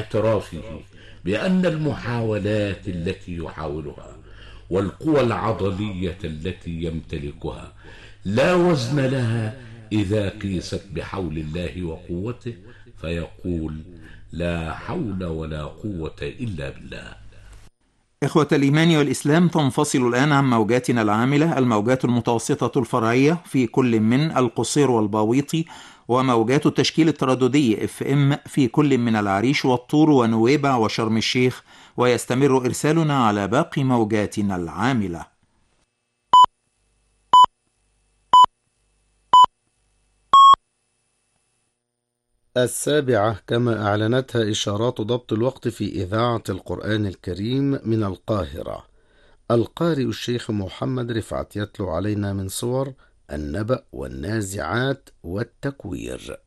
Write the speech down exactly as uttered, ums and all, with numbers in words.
اعترافه بأن المحاولات التي يحاولها والقوى العضلية التي يمتلكها لا وزن لها إذا قيست بحول الله وقوته، فيقول: لا حول ولا قوة إلا بالله. إخوة الإيمان والإسلام، تنفصل الآن عن موجاتنا العاملة الموجات المتوسطة الفرعية في كل من القصير والباويطي، وموجات التشكيل الترددي اف ام في كل من العريش والطور ونويبع وشرم الشيخ، ويستمر إرسالنا على باقي موجاتنا العاملة. السابعة كما أعلنتها إشارات ضبط الوقت في إذاعة القرآن الكريم من القاهرة. القارئ الشيخ محمد رفعت يتلو علينا من صور النبأ والنازعات والتكوير.